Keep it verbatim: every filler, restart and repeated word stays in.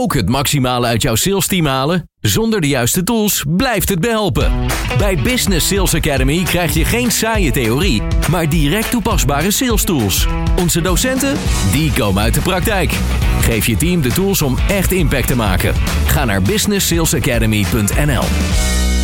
ook het maximale uit jouw salesteam halen? Zonder de juiste tools blijft het behelpen. Bij Business Sales Academy krijg je geen saaie theorie, maar direct toepasbare sales tools. Onze docenten, die komen uit de praktijk. Geef je team de tools om echt impact te maken. Ga naar business sales academy punt n l.